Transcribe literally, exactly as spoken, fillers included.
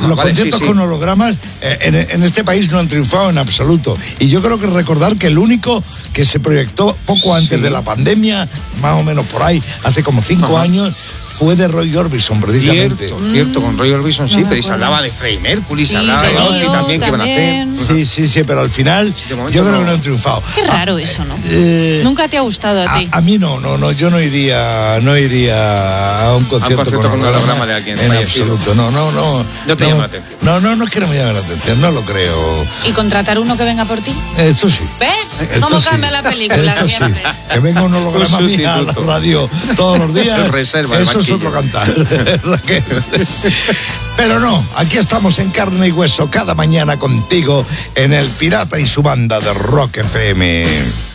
hologramas. Los vale, conciertos sí, sí. con hologramas eh, en, en este país no han triunfado en absoluto. Y yo creo que recordar que el único que se proyectó poco antes Sí. de la pandemia, más o menos por ahí, hace como cinco Ajá. años, fue de Roy Orbison, precisamente. Cierto, cierto, con Roy Orbison sí, no me pero y se acuerdo. hablaba de Freddie Mercury, se Sí, hablaba de de Ozzy Dios también que iban a hacer. también. Sí, sí, sí, pero al final De momento yo creo no. que no han triunfado. Qué raro eso, ¿no? Eh, Nunca te ha gustado a a, ti. a mí no, no, no, yo no iría, no iría a un concierto, concierto con un holograma de alguien en fallecido. absoluto. No, no, no. No te llama la atención. No, no, no es que no me llame la atención, no lo creo. ¿Y contratar uno que venga por ti? Esto sí. ¿Ves? Esto ¿Cómo sí. cambia la película? Esto sí. siempre? Que venga un holograma Un mía a la sustituto. radio todos los días. Reserva el Eso es banquillo. otro cantar. Raquel. Pero no, aquí estamos en carne y hueso cada mañana contigo en El Pirata y su banda de Rock F M.